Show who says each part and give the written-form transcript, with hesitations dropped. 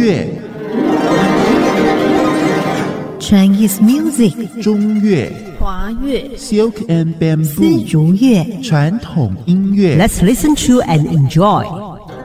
Speaker 1: 乐、
Speaker 2: Chinese music、
Speaker 1: 中乐、
Speaker 3: 华乐、
Speaker 1: Silk and
Speaker 2: 丝
Speaker 1: Bamboo、
Speaker 2: 竹乐。
Speaker 1: 传统音乐。
Speaker 2: Let's listen to and enjoy